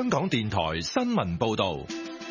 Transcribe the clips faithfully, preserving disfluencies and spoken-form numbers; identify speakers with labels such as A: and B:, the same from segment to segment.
A: 香港電台新聞報道。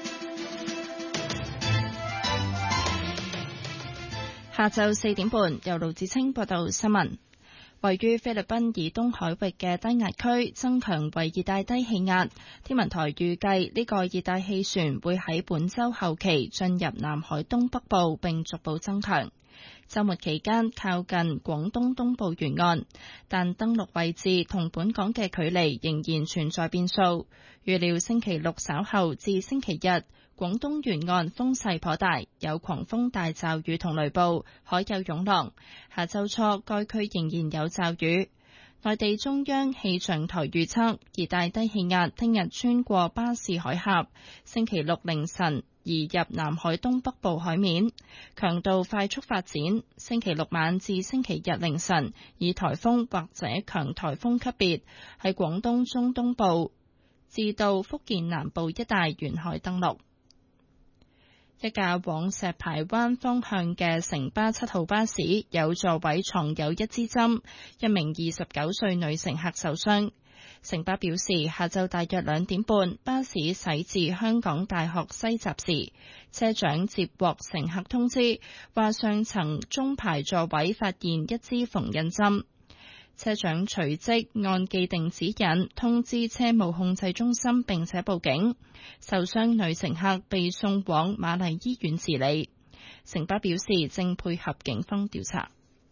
B: 下晝四點半，由盧子清報道新聞。位於菲律賓以東海域嘅低壓區增強為熱帶低氣壓，天文台預計呢個熱帶氣旋會喺本週後期進入南海東北部並逐步增強。週末期間靠近廣東東部沿岸，但登陸位置同本港嘅距離仍然存在變數。預料星期六稍後至星期日，廣東沿岸風勢頗大，有狂風大驟雨同雷暴，海有湧浪。下週初該區仍然有驟雨。內地中央氣象台預測，熱帶低氣壓聽日穿過巴士海峽，星期六凌晨移入南海東北部海面，強度快速發展。星期六晚至星期日凌晨，以颱風或者強颱風級別喺廣東中東部至到福建南部一帶沿海登陸。一架往石排灣方向嘅城巴七號巴士有座位藏有一支針，一名二十九歲女乘客受傷。城巴表示，下晝大約兩點半，巴士駛至香港大學西閘時，車長接獲乘客通知，話上層中排座位發現一支縫印針。車長隨即按既定指引通知車務控制中心並且報警，受傷女乘客被送往瑪麗醫院治理。城巴表示正配合警方調查。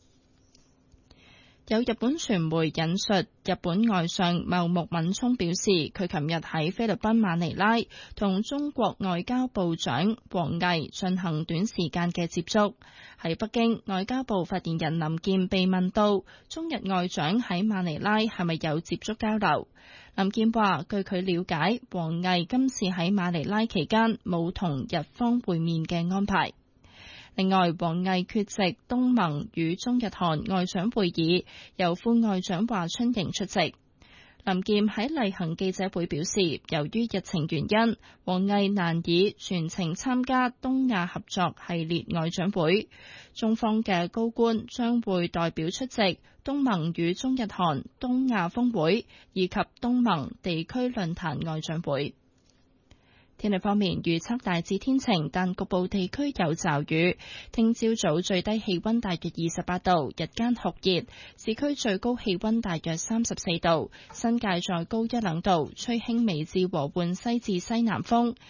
B: 有日本傳媒引述日本外相茂木敏充表示，佢琴日喺菲律賓馬尼拉同中國外交部長王毅進行短時間嘅接觸。喺北京，外交部發言人林健被問到中日外長喺馬尼拉係咪有接觸交流，林健話據佢了解，王毅今次喺馬尼拉期間冇同日方會面嘅安排。另外，王毅缺席東盟與中日韓外長會議，由副外長華春瑩出席。林健喺例行記者會表示，由於日程原因，王毅難以全程參加東亞合作系列外長會。中方嘅高官將會代表出席東盟與中日韓東亞峰會以及東盟地區論壇外長會。天氣方面，預測大致天晴，但局部地區有驟雨。聽朝早最低氣溫大約二十八度，日間酷熱，市區最高氣溫大約三十四度，新界再高一兩度，吹輕微至和緩西至西南風。